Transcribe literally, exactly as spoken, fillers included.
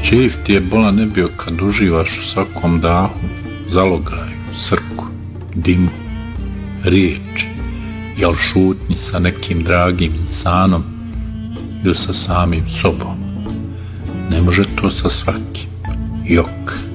Kejf ti je bolan ne bio kad uživaš u svakom dahu, zalogaju, srku, dimu, riječi, jel šutnji sa nekim dragim insanom ili sa samim sobom. Ne može to sa svakim. Jok.